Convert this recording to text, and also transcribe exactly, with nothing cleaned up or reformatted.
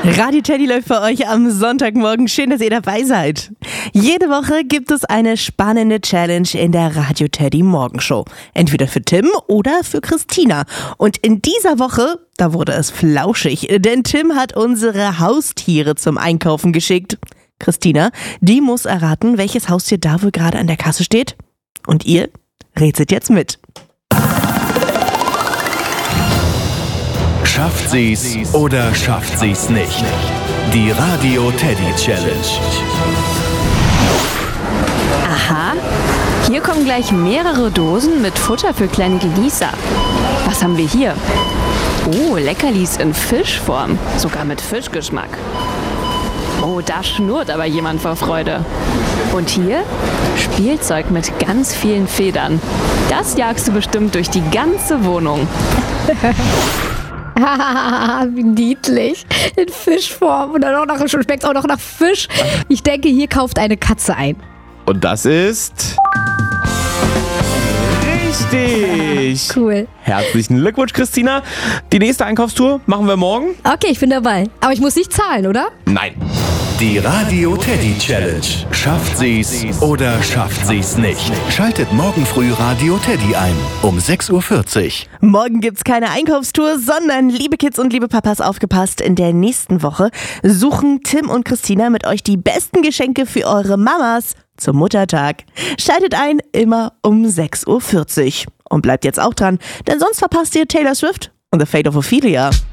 Radio Teddy läuft für euch am Sonntagmorgen. Schön, dass ihr dabei seid. Jede Woche gibt es eine spannende Challenge in der Radio Teddy Morgenshow. Entweder für Tim oder für Christina. Und in dieser Woche, da wurde es flauschig, denn Tim hat unsere Haustiere zum Einkaufen geschickt. Christina, die muss erraten, welches Haustier da wohl gerade an der Kasse steht. Und ihr rätselt jetzt mit. Schafft sie's oder schafft sie's nicht? Die Radio Teddy Challenge. Aha, hier kommen gleich mehrere Dosen mit Futter für kleine Genießer. Was haben wir hier? Oh, Leckerlis in Fischform, sogar mit Fischgeschmack. Oh, da schnurrt aber jemand vor Freude. Und hier? Spielzeug mit ganz vielen Federn. Das jagst du bestimmt durch die ganze Wohnung. Wie niedlich. In Fischform. Und dann auch noch, schmeckt auch noch nach Fisch. Ich denke, hier kauft eine Katze ein. Und das ist... richtig. Cool. Herzlichen Glückwunsch, Christina. Die nächste Einkaufstour machen wir morgen. Okay, ich bin dabei. Aber ich muss nicht zahlen, oder? Nein. Die Radio Teddy Challenge. Schafft sie's oder schafft sie's nicht? Schaltet morgen früh Radio Teddy ein um sechs Uhr vierzig. Morgen gibt's keine Einkaufstour, sondern, liebe Kids und liebe Papas, aufgepasst, in der nächsten Woche suchen Tim und Christina mit euch die besten Geschenke für eure Mamas zum Muttertag. Schaltet ein, immer um sechs Uhr vierzig. Und bleibt jetzt auch dran, denn sonst verpasst ihr Taylor Swift und The Fate of Ophelia.